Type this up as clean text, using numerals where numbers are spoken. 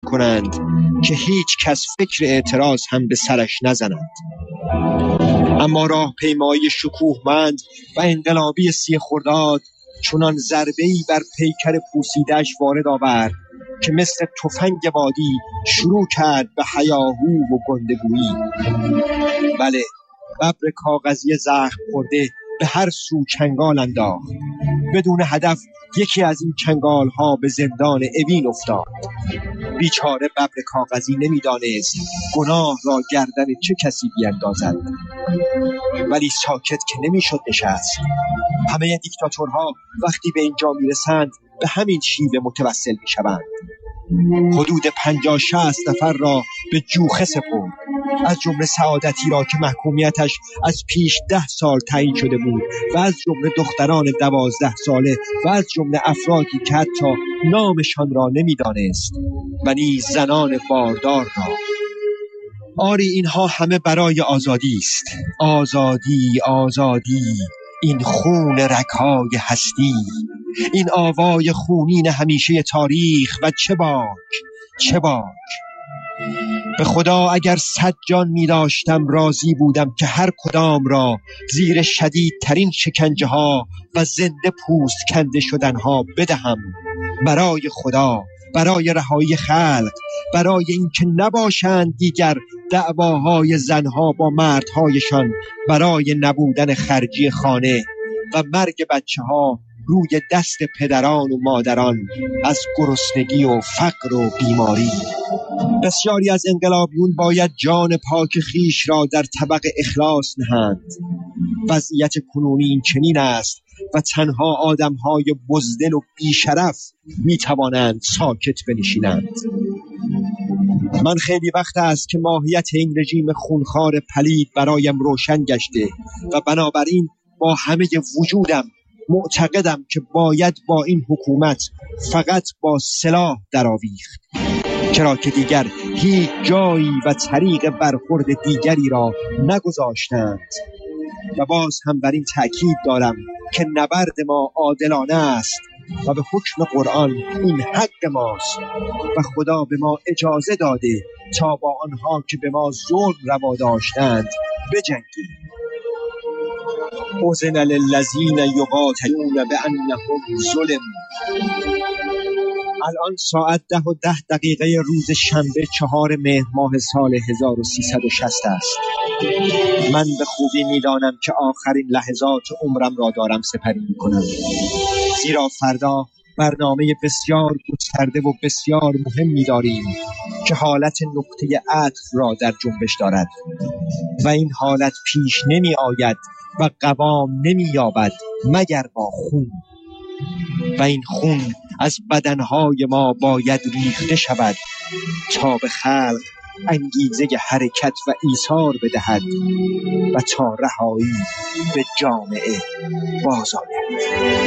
کنند که هیچ کس فکر اعتراض هم به سرش نزنند. اما راهپیمایی شکوهمند و انقلابی 30 خرداد چنان ضربه‌ای بر پیکر پوسیده‌اش وارد آورد که مثل تفنگ بادی شروع کرد به هیاهو و گندگویی. بله، ببر کاغذی زخم خورده به هر سو چنگال انداخت. بدون هدف یکی از این چنگال ها به زندان اوین افتاد. بیچاره ببر کاغذی نمیدانست گناه را گردن چه کسی بیندازد، ولی ساکت که نمیشد نشست. همه دیکتاتورها وقتی به اینجا میرسند به همین شیوه متوسل میشوند. حدود 50-60 نفر را به جوخه سپرد، از جمله سعادتی را که محکومیتش از پیش 10 سال تعیین شده بود و از جمله دختران 12 ساله و از جمله افرادی که حتی نامشان را نمیدانست و نیز زنان باردار را. آری اینها همه برای آزادی است. آزادی، آزادی، این خون رگ‌های هستی، این آوای خونین همیشه تاریخ و چه باک، چه باک. به خدا اگر 100 جان می داشتم راضی بودم که هر کدام را زیر شدیدترین شکنجه ها و زنده پوست کنده شدن ها بدهم، برای خدا، برای رهایی خلق، برای اینکه نباشند دیگر دعواهای زنها با مردهایشان برای نبودن خرجی خانه و مرگ بچه ها روی دست پدران و مادران از گرسنگی و فقر و بیماری. بسیاری از انقلابیون باید جان پاک خیش را در طبق اخلاص نهند. وضعیت کنونی این چنین است و تنها آدمهای بزدل و بیشرف میتوانند ساکت بنشینند. من خیلی وقت است که ماهیت این رژیم خونخوار پلید برایم روشن گشته و بنابراین با همه وجودم معتقدم که باید با این حکومت فقط با سلاح درآویخت، چرا که دیگر هیچ جایی و طریق برخورد دیگری را نگذاشتند. و باز هم بر این تأکید دارم که نبرد ما عادلانه است و به حکم قرآن این حق ماست و خدا به ما اجازه داده تا با آنها که به ما ظلم روا داشتند بجنگیم. اذن للذین یقاتلون بانهم ظلموا. الان ساعت 10:10 روز شنبه 4 مهر ماه سال 1360 است. من به خوبی میدانم که آخرین لحظات عمرم را دارم سپری میکنم، زیرا فردا برنامه بسیار گسترده و بسیار مهمی داریم که حالت نقطه عطف را در جنبش دارد و این حالت پیش نمی آید و قوام نمی یابد مگر با خون، و این خون از بدنهای ما باید ریخته شود تا به خلق انگیزه حرکت و ایثار بدهد و تا رهایی به جامعه باز آید.